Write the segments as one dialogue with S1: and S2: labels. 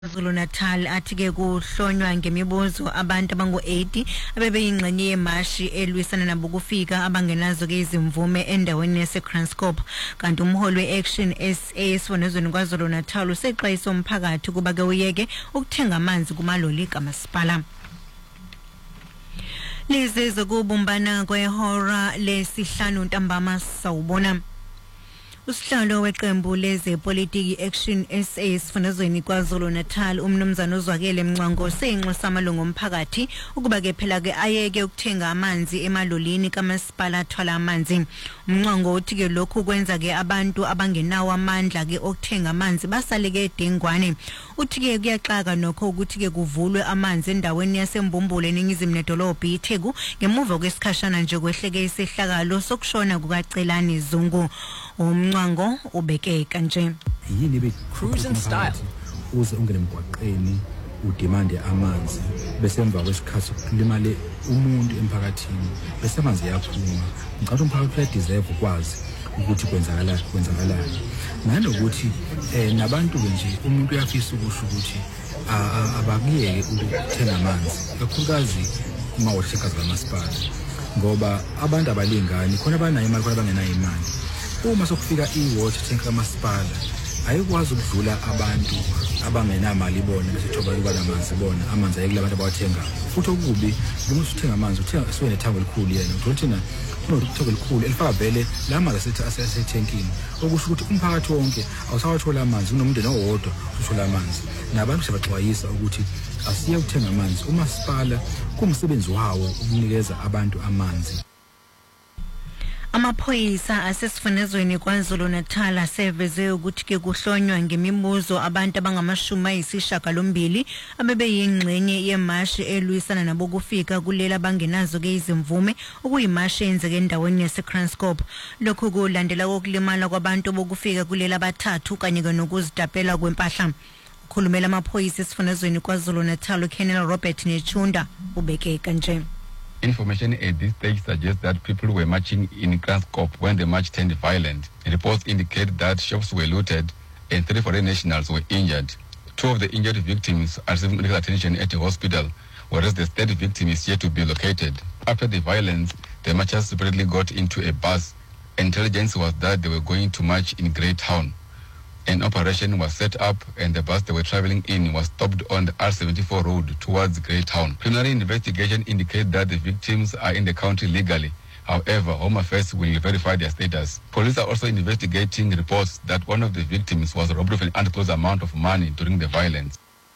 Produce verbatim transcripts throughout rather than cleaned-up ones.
S1: Zulu Natal athi ke kuhlonywa ngemibuzo abantu abangu eighty abebeyingxenye yemashi elwisana nabo kufika abangenazo ke izimvume endaweni yaseKranskop kanti umholi weAction S A esifundazweni kwaZulu Natal useqayisa umphakathi kuba ke uyeke ukuthenga amanzi kumaloli kamasipala. Lezi zokubumbana kwehora lesihlanu ntambama sawubona. Usihlalo weqembu lezepolitiki Action S A esifundazweni kwaZulu Natal umnumzana uZwakele Mncwango seyinxusa amalungu omphakathi ukuba ke phela ke ayeke ukuthenga amanzi emalolini kamasipala athwala amanzi. Mncwango uthi ke lokhu kwenza ke abantu abangenawo amandla ke okuthenga amanzi basale ke edengwane. Uthi ke kuyaxaka nokho ukuthi ke kuvulwe amanzi endaweni yasembumbule eningizimu nedolobha iTheku ngemuva kwesikhashana nje kwehleke isehlakalo sokushona kukaCelani Zungu. Umncwango ubeke kanje
S2: yini be
S3: cruise and style
S2: uze ungene emgwaqeni udemande amanzi bese emva kwesikhathi kulimale umuntu emphakathini bese amanzi yaphuma ngicela umphakathi uya deserve ukwazi ukuthi kwenzakala kwenzakalani nanokuthi eh nabantu nje umuntu uyafisa ukusho ukuthi abakuyeke ukuthenga amanzi kakhulukazi uma wohlekazi kamasipala ngoba abantu abalingani khona abanayo imali khona abangenayo imali. Uma sokufika i-water tank kamasipala ayikwazi ukudlula abantu abangenamali bona bese thoba kuba namanzi bona amanzi ayekela abantu abawathenga futhi okubi uma usuthenga amanzi uthenga siwe nethango elikhulu yena uthi na unothango elikhulu elifaka vele lamanzi asethi asethekini okusho ukuthi umphakathi wonke awusawathola amanzi unomuntu nowodwa uthola amanzi nabantu sebaxwayisa ukuthi asiye ukuthenga amanzi umasipala kumsebenzi wawo ukunikeza abantu amanzi.
S1: Amaphoyisa asesifundazweni kwaZulu Natal aseveze ukuthi ke kuhlonywa ngemibuzo abantu abangamashumi ayisishiyagalombili abebeyingxenye yemashi elwisana nabo kufika kulela bangenazo ke izimvume okuyimashi enzeke endaweni yaseKranskop. Lokhu kulandela kokulimala kwabantu bokufika kulela bathathu kanye nokuzidapela kwempahla. Ukhulumela amaphoyisa esifundazweni kwaZulu Natal uKenel Robert Nechunda ubeke kanje.
S4: Information at this stage suggests that people were marching in Kranskop when the march turned violent. Reports indicate that shops were looted and three foreign nationals were injured. Two of the injured victims are receiving medical attention at a hospital, whereas the third victim is yet to be located. After the violence, the marchers separately got into a bus. Intelligence was that they were going to march in Greytown. An operation was set up and the bus they were traveling in was stopped on the R seventy-four road towards Greytown. Preliminary investigation indicates that the victims are in the country legally. However, Home Affairs will verify their status. Police are also investigating reports that one of the victims was robbed of an undisclosed amount of money during the violence.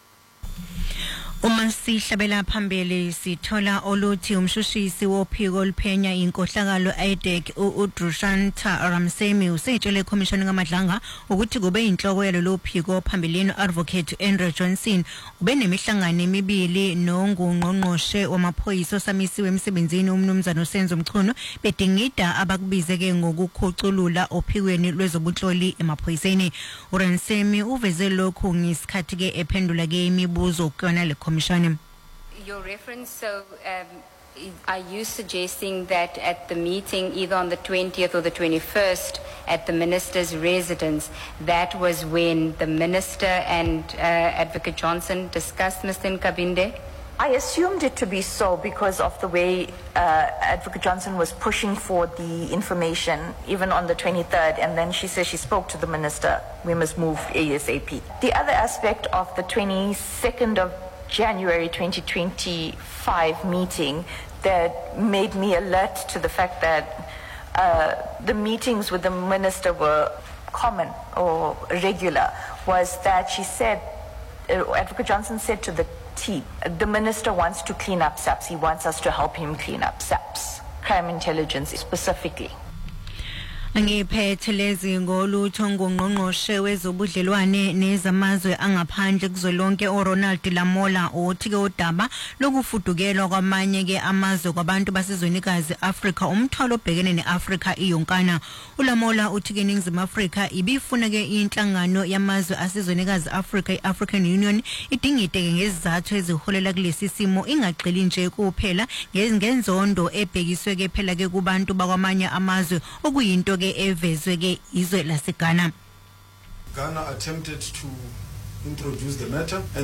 S1: Uma sihlabela phambili sithola oluthi umshushisi wophiko oluphenya inkohlakalo Aidek uDrushanta Ramsemi usetshele iCommission kaMadlanga ukuthi kube inhloko yalelo phiko phambilini Advocate Andrew Johnson ube nemihlangano emibili nongungqongqoshe wamaphoyisa osamisiwe emsebenzini umnumzana uSenzo Mchunu bedingida abakubizeke ngokukhuculula ophikweni lwezobuhloli emaphoyiseni. uRamsemi uveze lokhu ngesikhathi ke ephendula ke imibuzo kuyona le commission.
S5: Your reference, so um, are you suggesting that at the meeting either on the twentieth or the twenty-first at the minister's residence, that was when the minister and uh, Advocate Johnson discussed Mister Nkabinde?
S6: I assumed it to be so because of the way uh, Advocate Johnson was pushing for the information even on the twenty-third, and then she says she spoke to the minister, we must move ASAP. The other aspect of the twenty-second of January twenty twenty-five meeting that made me alert to the fact that uh, the meetings with the minister were common or regular was that she said, uh, Advocate Johnson said to the team, the minister wants to clean up S A P S. He wants us to help him clean up S A P S, crime intelligence specifically.
S1: Ngiphethe lezi ngolutho ngongqongqoshe wezobudlelwane nezamazwe angaphandle kuzolonke uRonald Lamola othi ke udaba lokufudukelwa kwamanye ke amazwe kwabantu basezwenikazi Africa umthwalo obhekene neAfrica iyonkana. uLamola uthi ke iNingizimu Afrika ibifuna ke inhlangano yamazwe asezwenikazi Africa iAfrican Union idingide ke ngezizathu eziholela kulesi simo ingagxili nje kuphela ngenzondo ebhekiswe ke phela ke kubantu bakwamanye amazwe okuyinto ke evezwe ke izwe laseGhana.
S7: Ghana attempted to
S3: introduce the matter. And